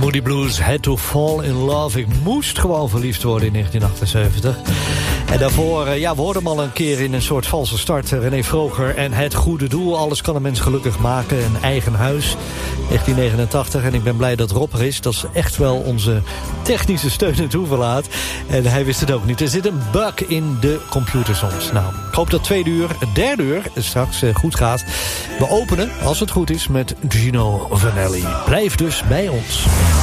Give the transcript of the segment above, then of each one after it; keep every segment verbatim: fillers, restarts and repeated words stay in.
Moody Blues, Had to Fall in Love. Ik moest gewoon verliefd worden in negentien achtenzeventig. En daarvoor, ja, we hoorden hem al een keer in een soort valse start. René Vroger en Het Goede Doel. Alles kan een mens gelukkig maken. Een eigen huis. negentien negenentachtig. En ik ben blij dat Rob er is. Dat is echt wel onze technische steun en toeverlaat. En hij wist het ook niet. Er zit een bug in de computer soms. Nou, ik hoop dat tweede uur, derde uur straks goed gaat. We openen, als het goed is, met Gino Vanelli. Blijf dus bij ons.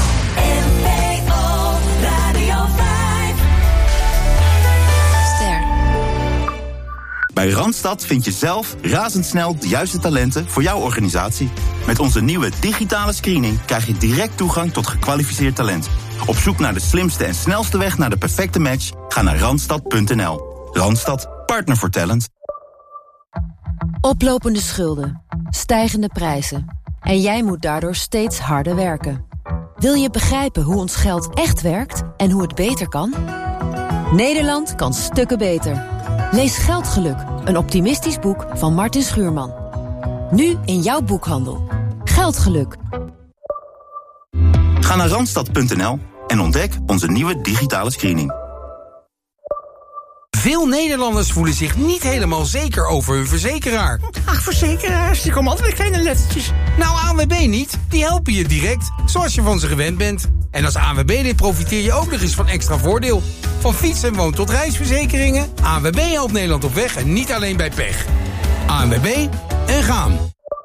Bij Randstad vind je zelf razendsnel de juiste talenten voor jouw organisatie. Met onze nieuwe digitale screening krijg je direct toegang tot gekwalificeerd talent. Op zoek naar de slimste en snelste weg naar de perfecte match? Ga naar randstad punt n l. Randstad, partner voor talent. Oplopende schulden, stijgende prijzen. En jij moet daardoor steeds harder werken. Wil je begrijpen hoe ons geld echt werkt en hoe het beter kan? Nederland kan stukken beter. Lees Geldgeluk, een optimistisch boek van Martin Schuurman. Nu in jouw boekhandel. Geldgeluk. Ga naar randstad punt n l en ontdek onze nieuwe digitale screening. Veel Nederlanders voelen zich niet helemaal zeker over hun verzekeraar. Ach, verzekeraars, die komen altijd met kleine lettertjes. Nou, A N W B niet. Die helpen je direct, zoals je van ze gewend bent. En als A N W B-lid profiteer je ook nog eens van extra voordeel. Van fiets- en woon- tot reisverzekeringen. A N W B helpt Nederland op weg en niet alleen bij pech. A N W B en gaan.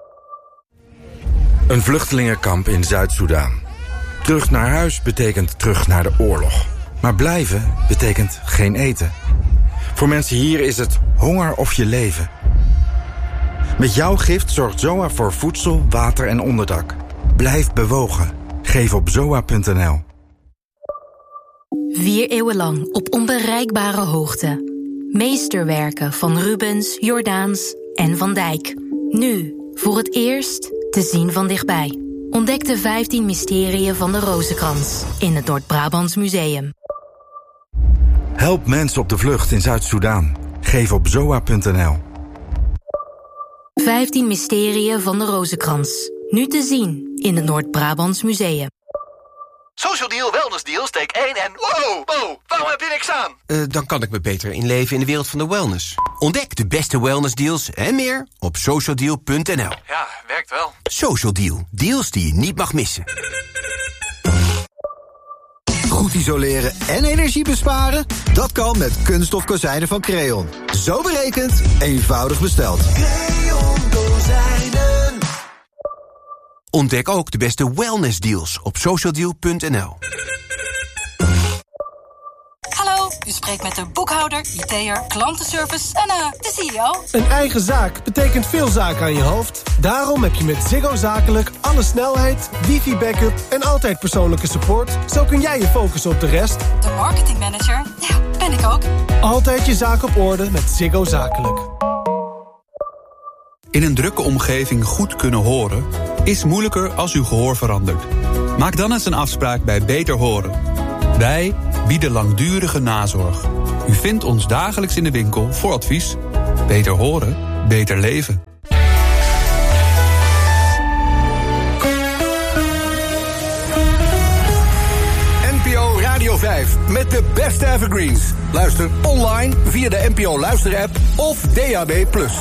Een vluchtelingenkamp in Zuid-Soedan. Terug naar huis betekent terug naar de oorlog. Maar blijven betekent geen eten. Voor mensen hier is het honger of je leven. Met jouw gift zorgt Z O A voor voedsel, water en onderdak. Blijf bewogen. Geef op zoa punt n l. Vier eeuwen lang op onbereikbare hoogte. Meesterwerken van Rubens, Jordaans en Van Dijk. Nu, voor het eerst, te zien van dichtbij. Ontdek de vijftien mysteriën van de Rozenkrans in het Noord-Brabants Museum. Help mensen op de vlucht in Zuid-Soedan. Geef op zoa punt n l. vijftien mysteriën van de Rozenkrans. Nu te zien in het Noord-Brabants Museum. Social Deal, Wellness Deal, steek één en... Wow, wow, waarom heb je niks aan? Uh, dan kan ik me beter inleven in de wereld van de wellness. Ontdek de beste wellness deals en meer op social deal punt n l. Ja, werkt wel. Social Deal, deals die je niet mag missen. Goed isoleren en energie besparen? Dat kan met kunststof kozijnen van Creon. Zo berekend, eenvoudig besteld. Creon kozijnen. Ontdek ook de beste wellness deals op social deal punt n l. Hallo, u spreekt met de boekhouder, I T'er, klantenservice en uh, de C E O. Een eigen zaak betekent veel zaken aan je hoofd. Daarom heb je met Ziggo Zakelijk alle snelheid, wifi-backup en altijd persoonlijke support. Zo kun jij je focussen op de rest. De marketingmanager, ja, ben ik ook. Altijd je zaak op orde met Ziggo Zakelijk. In een drukke omgeving goed kunnen horen is moeilijker als uw gehoor verandert. Maak dan eens een afspraak bij Beter Horen. Wij bieden langdurige nazorg. U vindt ons dagelijks in de winkel voor advies. Beter horen, beter leven. N P O Radio vijf met de beste evergreens. Luister online via de N P O Luister-app of D A B plus.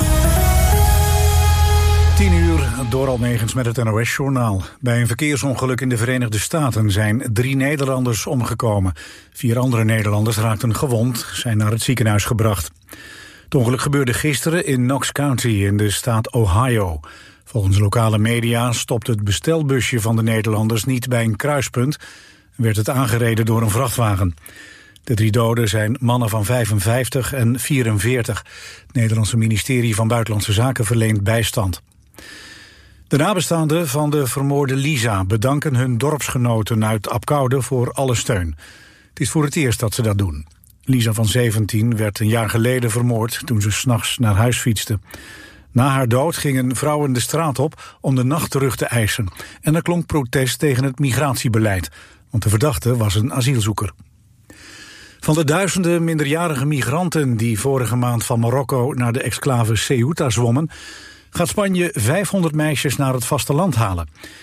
tien uur, door Almegens met het N O S-journaal. Bij een verkeersongeluk in de Verenigde Staten zijn drie Nederlanders omgekomen. Vier andere Nederlanders raakten gewond, zijn naar het ziekenhuis gebracht. Het ongeluk gebeurde gisteren in Knox County in de staat Ohio. Volgens lokale media stopte het bestelbusje van de Nederlanders niet bij een kruispunt en werd het aangereden door een vrachtwagen. De drie doden zijn mannen van vijfenvijftig en vierenveertig. Het Nederlandse ministerie van Buitenlandse Zaken verleent bijstand. De nabestaanden van de vermoorde Lisa bedanken hun dorpsgenoten uit Abcoude voor alle steun. Het is voor het eerst dat ze dat doen. Lisa van zeventien werd een jaar geleden vermoord toen ze 's nachts naar huis fietste. Na haar dood gingen vrouwen de straat op om de nacht terug te eisen. En er klonk protest tegen het migratiebeleid, want de verdachte was een asielzoeker. Van de duizenden minderjarige migranten die vorige maand van Marokko naar de exclave Ceuta zwommen, gaat Spanje vijfhonderd meisjes naar het vasteland halen.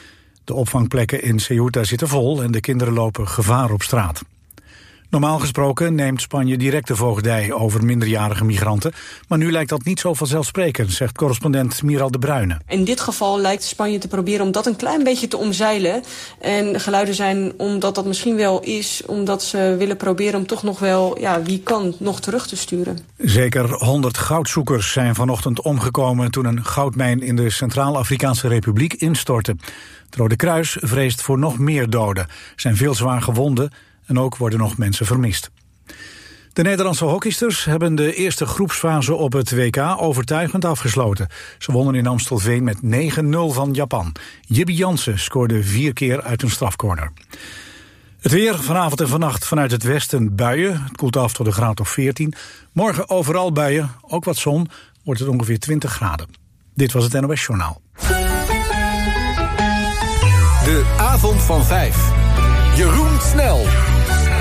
De opvangplekken in Ceuta zitten vol en de kinderen lopen gevaar op straat. Normaal gesproken neemt Spanje direct de voogdij over minderjarige migranten. Maar nu lijkt dat niet zo vanzelfsprekend, zegt correspondent Miral de Bruyne. In dit geval lijkt Spanje te proberen om dat een klein beetje te omzeilen. En geluiden zijn omdat dat misschien wel is, omdat ze willen proberen om toch nog wel, ja, wie kan, nog terug te sturen. Zeker honderd goudzoekers zijn vanochtend omgekomen toen een goudmijn in de Centraal-Afrikaanse Republiek instortte. Het Rode Kruis vreest voor nog meer doden. Er zijn veel zwaar gewonden. En ook worden nog mensen vermist. De Nederlandse hockeysters hebben de eerste groepsfase op het W K overtuigend afgesloten. Ze wonnen in Amstelveen met negen nul van Japan. Jibby Jansen scoorde vier keer uit een strafcorner. Het weer vanavond en vannacht vanuit het westen buien. Het koelt af tot een graad of veertien. Morgen overal buien, ook wat zon, wordt het ongeveer twintig graden. Dit was het N O S Journaal. De avond van vijf. Jeroen Snel.